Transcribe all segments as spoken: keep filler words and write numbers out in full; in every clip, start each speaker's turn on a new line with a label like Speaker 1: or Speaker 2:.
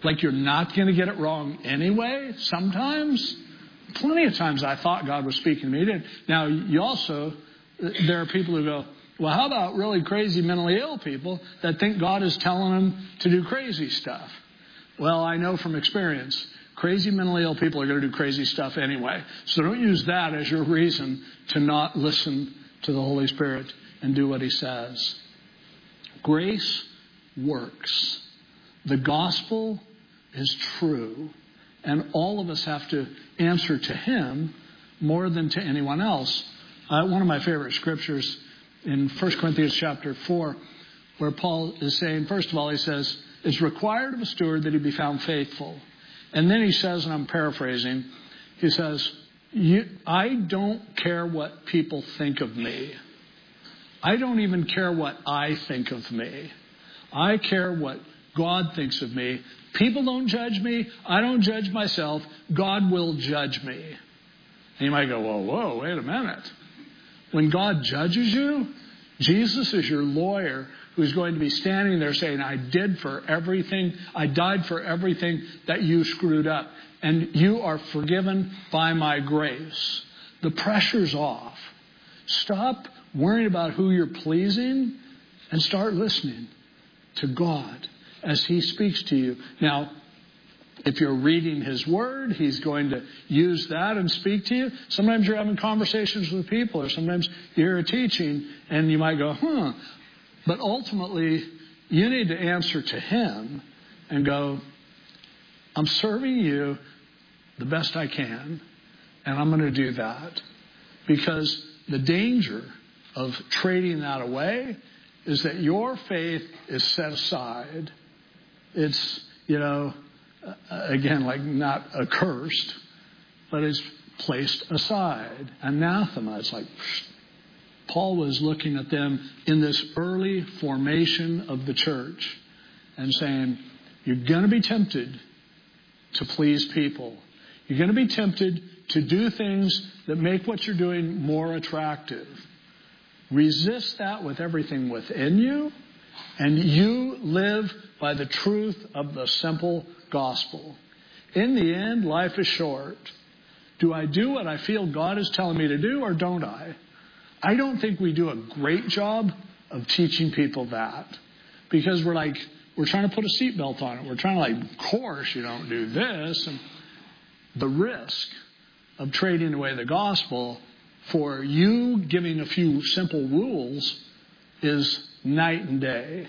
Speaker 1: Like you're not going to get it wrong anyway, sometimes. Plenty of times I thought God was speaking to me. He did. Now, you also, there are people who go, well, how about really crazy mentally ill people that think God is telling them to do crazy stuff? Well, I know from experience, crazy mentally ill people are going to do crazy stuff anyway. So don't use that as your reason to not listen to the Holy Spirit and do what He says. Grace works. The gospel is true. And all of us have to answer to Him more than to anyone else. Uh, one of my favorite scriptures in First Corinthians chapter four, where Paul is saying, first of all, he says, it's required of a steward that he be found faithful. And then he says, and I'm paraphrasing, he says, you, I don't care what people think of me. I don't even care what I think of me. I care what God thinks of me. People don't judge me. I don't judge myself. God will judge me. And you might go, whoa, whoa, wait a minute. When God judges you, Jesus is your lawyer who's going to be standing there saying, I did for everything. I died for everything that you screwed up. And you are forgiven by my grace. The pressure's off. Stop worrying about who you're pleasing and start listening to God as He speaks to you. Now, if you're reading His Word, He's going to use that and speak to you. Sometimes you're having conversations with people, or sometimes you hear a teaching and you might go, huh. But ultimately, you need to answer to Him and go, I'm serving you the best I can, and I'm going to do that. Because the danger of trading that away is that your faith is set aside. It's, you know, again, like not accursed, but it's placed aside. Anathema. It's like Paul was looking at them in this early formation of the church and saying, you're going to be tempted to please people. You're going to be tempted to do things that make what you're doing more attractive. Resist that with everything within you, and you live by the truth of the simple gospel. In the end, life is short. Do I do what I feel God is telling me to do, or don't I? I don't think we do a great job of teaching people that. Because we're like, we're trying to put a seatbelt on it. We're trying to like, of course you don't do this. And the risk of trading away the gospel for you giving a few simple rules is night and day.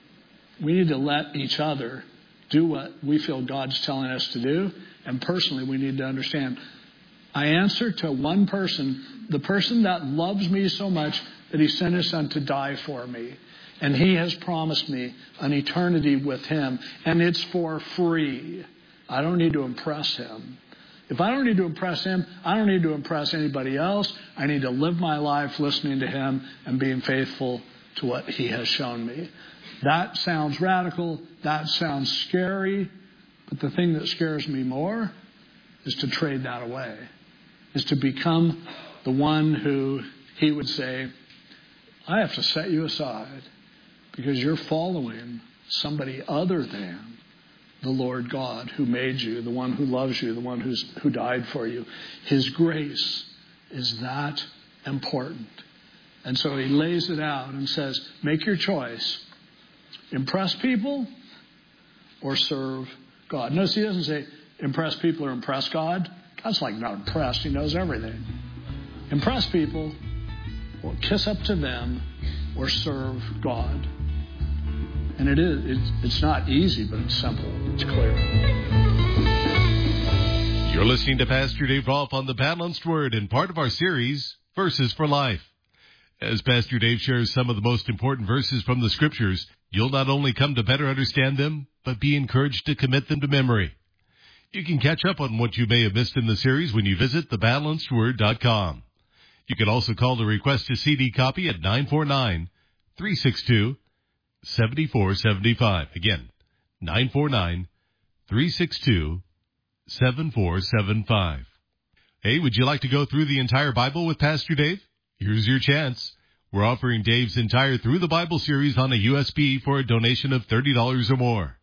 Speaker 1: We need to let each other do what we feel God's telling us to do. And personally, we need to understand, I answer to one person, the person that loves me so much that He sent His Son to die for me. And He has promised me an eternity with Him. And it's for free. I don't need to impress Him. If I don't need to impress Him, I don't need to impress anybody else. I need to live my life listening to Him and being faithful to what He has shown me. That sounds radical. That sounds scary. But the thing that scares me more is to trade that away. Is to become the one who He would say, I have to set you aside because you're following somebody other than the Lord God who made you, the one who loves you, the one who's, who died for you. His grace is that important. And so He lays it out and says, make your choice. Impress people or serve God. Notice He doesn't say impress people or impress God. God's like not impressed. He knows everything. Impress people or kiss up to them or serve God. And it is, it's, it's not easy, but it's simple. It's clear.
Speaker 2: You're listening to Pastor Dave Rolfe on the Balanced Word and part of our series, Verses for Life. As Pastor Dave shares some of the most important verses from the Scriptures, you'll not only come to better understand them, but be encouraged to commit them to memory. You can catch up on what you may have missed in the series when you visit the balanced word dot com. You can also call to request a C D copy at nine four nine, three six two, seven four seven five. Again, nine four nine, three six two, seven four seven five. Hey, would you like to go through the entire Bible with Pastor Dave? Here's your chance. We're offering Dave's entire Through the Bible series on a U S B for a donation of thirty dollars or more.